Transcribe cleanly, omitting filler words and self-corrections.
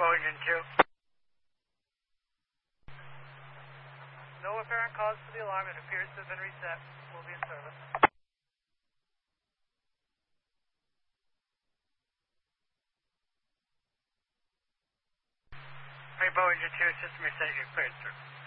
Rainbow Engine 2. No apparent cause for the alarm. It appears to have been reset. We'll be in service. Rainbow Engine 2, system reset, you're cleared, sir.